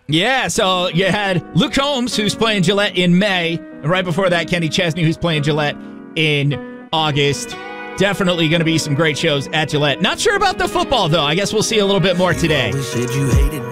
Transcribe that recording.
Yeah, so you had Luke Combs, who's playing Gillette in May. And right before that, Kenny Chesney, who's playing Gillette in August. Definitely going to be some great shows at Gillette. Not sure about the football, though. I guess we'll see a little bit more today.